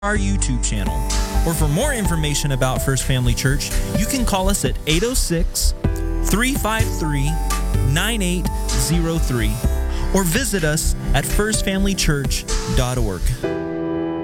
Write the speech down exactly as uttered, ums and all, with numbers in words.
our YouTube channel. Or for more information about First Family Church, you can call us at eight oh six, three five three, nine eight zero three or visit us at first family church dot org.